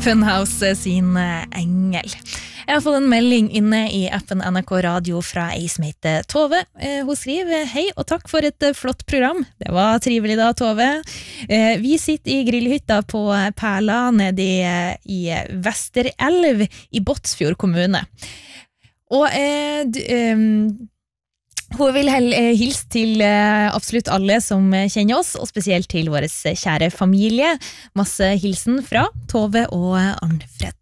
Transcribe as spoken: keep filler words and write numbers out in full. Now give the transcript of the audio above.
Funhouse sin Engel. Jeg har fått en melding inne i appen N R K Radio fra ei som heter Tove. Hun skriver, hei og takk for et flott program. Det var trivelig da, Tove. Vi sitter i grillhytta på Perla nede i Vesterelv i Båtsfjord kommune. Og eh, du, eh, hun vil hilse til absolutt alle som kjenner oss, og spesielt til vår kjære familie. Masse hilsen fra Tove og Arnfred.